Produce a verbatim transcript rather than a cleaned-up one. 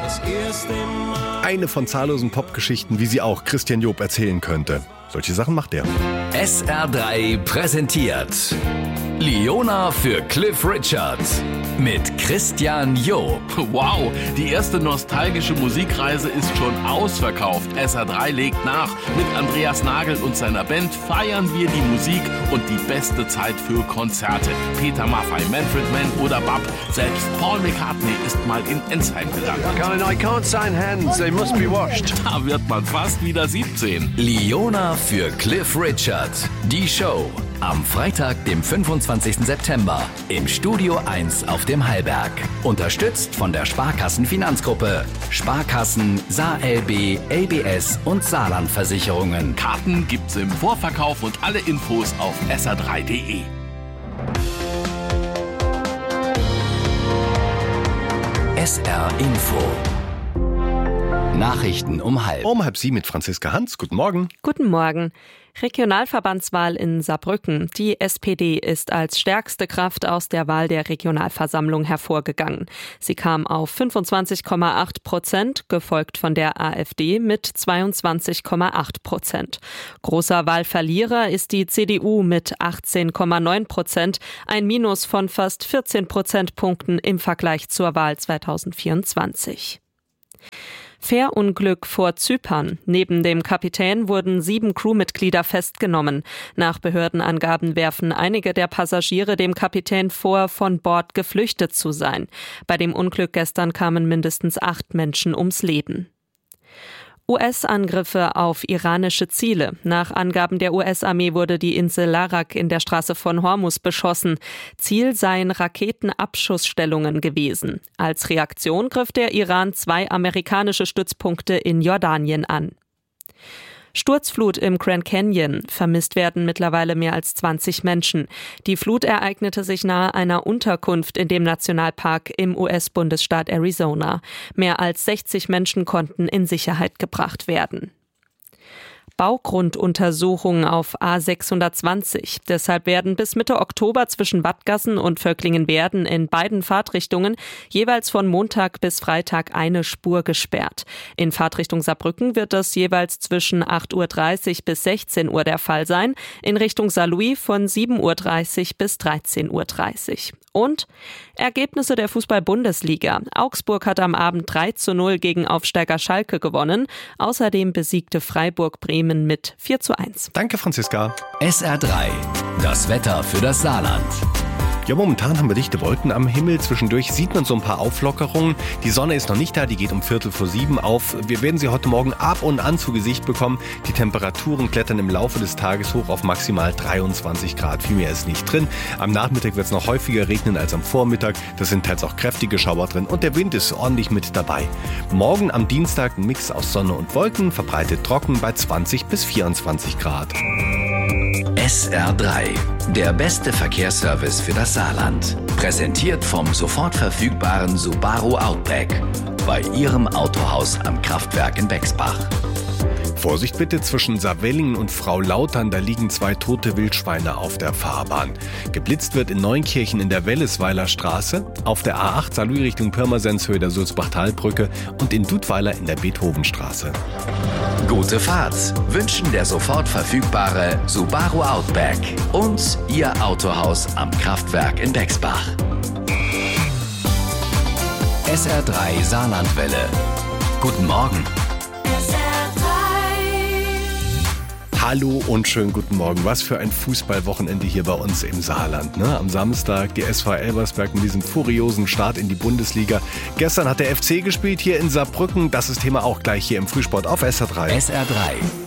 das erste Mal. Eine von zahllosen Popgeschichten, wie sie auch Christian Job erzählen könnte. Solche Sachen macht er. S R drei präsentiert Liona für Cliff Richard mit Christian Job. Wow, die erste nostalgische Musikreise ist schon ausverkauft. S R drei legt nach. Mit Andreas Nagel und seiner Band feiern wir die Musik und die beste Zeit für Konzerte. Peter Maffay, Manfred Mann oder Bab. Selbst Paul McCartney ist mal in Ensheim gelandet. I can't sign hands, they must be washed. Da wird man fast wieder siebzehn. Liona für Cliff Richard. Die Show. Am Freitag, dem fünfundzwanzigsten September im Studio eins auf dem Hallberg. Unterstützt von der Sparkassen-Finanzgruppe. Sparkassen, SaarLB, L B S und Saarland-Versicherungen. Karten gibt's im Vorverkauf und alle Infos auf S R drei punkt de. S R Info. Nachrichten um halb. Um halb sieben mit Franziska Hans. Guten Morgen. Guten Morgen. Regionalverbandswahl in Saarbrücken. Die S P D ist als stärkste Kraft aus der Wahl der Regionalversammlung hervorgegangen. Sie kam auf fünfundzwanzig Komma acht Prozent, gefolgt von der AfD mit zweiundzwanzig Komma acht Prozent. Großer Wahlverlierer ist die C D U mit achtzehn Komma neun Prozent, ein Minus von fast vierzehn Prozentpunkten im Vergleich zur Wahl zweitausendvierundzwanzig. Fährunglück vor Zypern. Neben dem Kapitän wurden sieben Crewmitglieder festgenommen. Nach Behördenangaben werfen einige der Passagiere dem Kapitän vor, von Bord geflüchtet zu sein. Bei dem Unglück gestern kamen mindestens acht Menschen ums Leben. U S-Angriffe auf iranische Ziele. Nach Angaben der U S-Armee wurde die Insel Larak in der Straße von Hormuz beschossen. Ziel seien Raketenabschussstellungen gewesen. Als Reaktion griff der Iran zwei amerikanische Stützpunkte in Jordanien an. Sturzflut im Grand Canyon. Vermisst werden mittlerweile mehr als zwanzig Menschen. Die Flut ereignete sich nahe einer Unterkunft in dem Nationalpark im U S-Bundesstaat Arizona. Mehr als sechzig Menschen konnten in Sicherheit gebracht werden. Baugrunduntersuchungen auf A sechshundertzwanzig. Deshalb werden bis Mitte Oktober zwischen Wadgassen und Völklingen-Werden in beiden Fahrtrichtungen jeweils von Montag bis Freitag eine Spur gesperrt. In Fahrtrichtung Saarbrücken wird das jeweils zwischen acht Uhr dreißig bis sechzehn Uhr der Fall sein, in Richtung Saarlouis von sieben Uhr dreißig bis dreizehn Uhr dreißig. Und Ergebnisse der Fußball-Bundesliga. Augsburg hat am Abend drei zu null gegen Aufsteiger Schalke gewonnen. Außerdem besiegte Freiburg Bremen mit vier zu eins. Danke, Franziska. S R drei. Das Wetter für das Saarland. Ja, momentan haben wir dichte Wolken am Himmel. Zwischendurch sieht man so ein paar Auflockerungen. Die Sonne ist noch nicht da, die geht um Viertel vor sieben auf. Wir werden sie heute Morgen ab und an zu Gesicht bekommen. Die Temperaturen klettern im Laufe des Tages hoch auf maximal dreiundzwanzig Grad. Viel mehr ist nicht drin. Am Nachmittag wird es noch häufiger regnen als am Vormittag. Das sind teils auch kräftige Schauer drin und der Wind ist ordentlich mit dabei. Morgen am Dienstag ein Mix aus Sonne und Wolken, verbreitet trocken bei zwanzig bis vierundzwanzig Grad. S R drei. Der beste Verkehrsservice für das Saarland. Präsentiert vom sofort verfügbaren Subaru Outback. Bei Ihrem Autohaus am Kraftwerk in Bexbach. Vorsicht bitte, zwischen Saarwellingen und Frau Lautern, da liegen zwei tote Wildschweine auf der Fahrbahn. Geblitzt wird in Neunkirchen in der Wellesweiler Straße, auf der A acht Saarlouis Richtung Pirmasens Höhe der Sulzbachtalbrücke und in Dudweiler in der Beethovenstraße. Gute Fahrt wünschen der sofort verfügbare Subaru Outback und Ihr Autohaus am Kraftwerk in Bexbach. S R drei Saarlandwelle. Guten Morgen. Hallo und schönen guten Morgen. Was für ein Fußballwochenende hier bei uns im Saarland. Ne? Am Samstag die S V Elversberg mit diesem furiosen Start in die Bundesliga. Gestern hat der F C gespielt hier in Saarbrücken. Das ist Thema auch gleich hier im Frühsport auf S R drei. S R drei.